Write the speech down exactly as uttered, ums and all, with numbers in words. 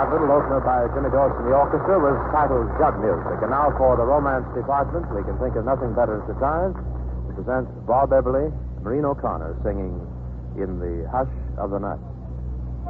That little opener by Jimmy Dawes and the orchestra was titled Jug Music. And now for the romance department, we can think of nothing better at the time to present Bob Beverly, Maureen O'Connor singing In the Hush of the Night.